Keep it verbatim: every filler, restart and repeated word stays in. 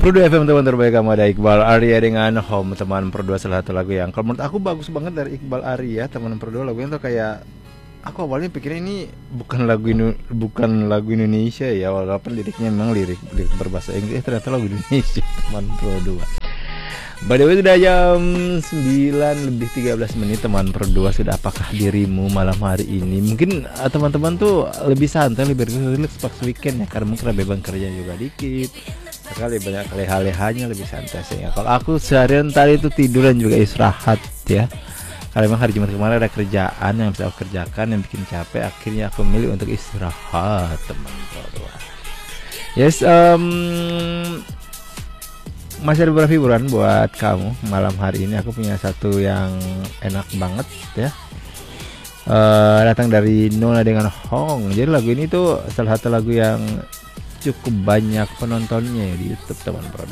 Pro dua F M teman terbaik kamu, ada Iqbal Arya dengan Home teman Pro dua, salah satu lagu yang kalau menurut aku bagus banget dari Iqbal Arya teman Pro dua. Lagunya tuh kayak aku awalnya pikirnya ini bukan lagu Indo, bukan lagu Indonesia ya, walaupun liriknya memang lirik, lirik berbahasa Inggris, ternyata lagu Indonesia teman Pro dua. By the way, sudah jam sembilan lebih tiga belas menit teman Pro dua. Sudah apakah dirimu malam hari ini? Mungkin uh, teman-teman tuh lebih santai, lebih relax pas weekend ya, karena mungkin beban kerja juga dikit, sekali banyak leha-lehanya, lebih santai sih ya. Kalau aku seharian tadi itu tiduran juga istirahat ya, karena memang hari Jumat kemarin ada kerjaan yang bisa aku kerjakan yang bikin capek, akhirnya aku milih untuk istirahat teman Pro dua. Yes, um, masih ada beberapa hiburan buat kamu malam hari ini. Aku punya satu yang enak banget ya, uh, datang dari Nona dengan Hong. Jadi lagu ini tuh salah satu lagu yang cukup banyak penontonnya ya di YouTube teman Pro.